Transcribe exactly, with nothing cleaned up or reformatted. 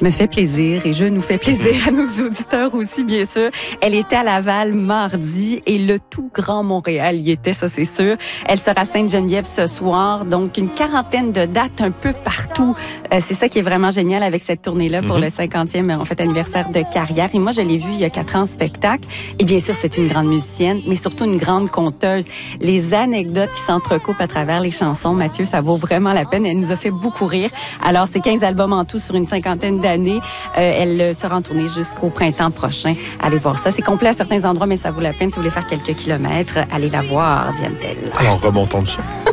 Je me fais plaisir et je nous fais plaisir à nos auditeurs aussi, bien sûr. Elle était à Laval mardi et le tout grand Montréal y était, ça c'est sûr. Elle sera à Sainte-Geneviève ce soir, donc une quarantaine de dates un peu partout. Euh, c'est ça qui est vraiment génial avec cette tournée-là pour mm-hmm. le cinquantième en fait, anniversaire de carrière. Et moi, je l'ai vue il y a quatre ans en spectacle. Et bien sûr, c'est une grande musicienne, mais surtout une grande conteuse. Les anecdotes qui s'entrecoupent à travers les chansons, Mathieu, ça vaut vraiment la peine. Elle nous a fait beaucoup rire. Alors, c'est quinze albums en tout sur une cinquantaine d'années. Euh, elle sera en tournée jusqu'au printemps prochain. Allez voir ça. C'est complet à certains endroits, mais ça vaut la peine. Si vous voulez faire quelques kilomètres, allez la voir, Diane Tell. Alors, remontons le son.